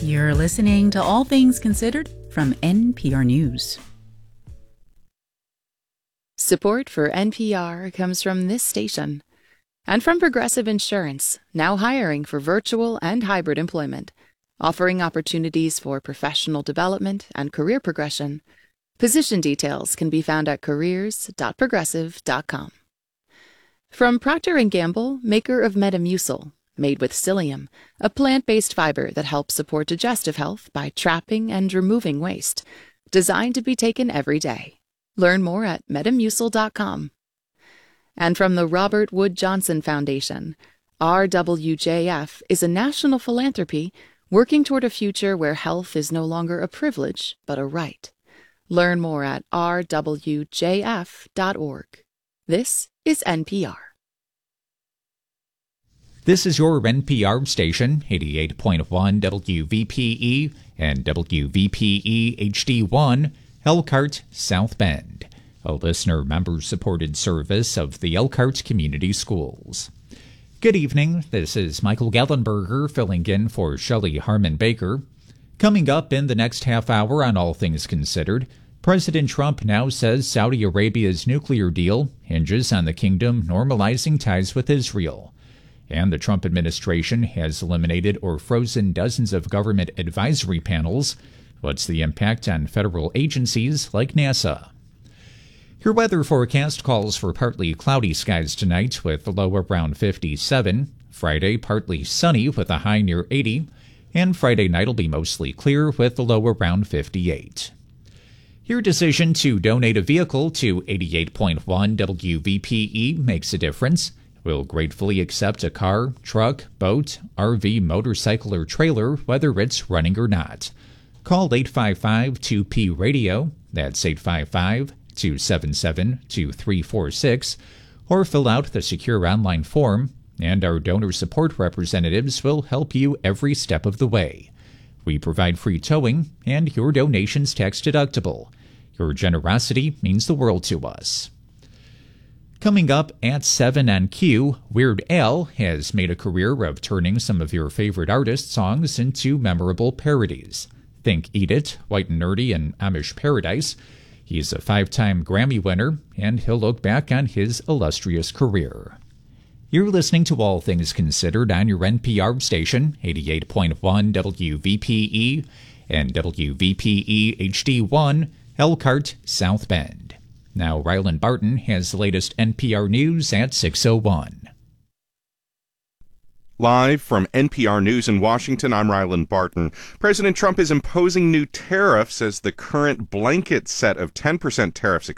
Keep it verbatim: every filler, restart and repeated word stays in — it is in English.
You're listening to All Things Considered from N P R News. Support for N P R comes from this station and from Progressive Insurance, now hiring for virtual and hybrid employment, offering opportunities for professional development and career progression. Position details can be found at careers dot progressive dot com. From Procter and Gamble, maker of Metamucil, made with psyllium, a plant-based fiber that helps support digestive health by trapping and removing waste, designed to be taken every day. Learn more at metamucil dot com. And from the Robert Wood Johnson Foundation, R W J F is a national philanthropy working toward a future where health is no longer a privilege, but a right. Learn more at r w j f dot org. This is N P R. This is your N P R station, eighty-eight point one W V P E and W V P E H D one, Elkhart, South Bend, a listener-member-supported service of the Elkhart Community Schools. Good evening, this is Michael Gallenberger filling in for Shelley Harmon Baker. Coming up in the next half hour on All Things Considered, President Trump now says Saudi Arabia's nuclear deal hinges on the kingdom normalizing ties with Israel. And the Trump administration has eliminated or frozen dozens of government advisory panels. What's the impact on federal agencies like NASA? Your weather forecast calls for partly cloudy skies tonight with a low around fifty-seven. Friday, partly sunny with a high near eighty. And Friday night will be mostly clear with a low around fifty-eight. Your decision to donate a vehicle to eighty-eight point one W V P E makes a difference. We'll gratefully accept a car, truck, boat, R V, motorcycle, or trailer, whether it's running or not. Call eight five five two P radio, that's eight five five two seven seven two three four six, or fill out the secure online form, and our donor support representatives will help you every step of the way. We provide free towing, and your donation's tax deductible. Your generosity means the world to us. Coming up at seven on Q, Weird Al has made a career of turning some of your favorite artist songs into memorable parodies. Think Eat It, White and Nerdy, and Amish Paradise. He's a five-time Grammy winner, and he'll look back on his illustrious career. You're listening to All Things Considered on your N P R station, eighty-eight point one W V P E and W V P E H D one, Elkhart, South Bend. Now, Ryland Barton has the latest N P R News at six oh one. Live from N P R News in Washington, I'm Ryland Barton. President Trump is imposing new tariffs as the current blanket set of ten percent tariffs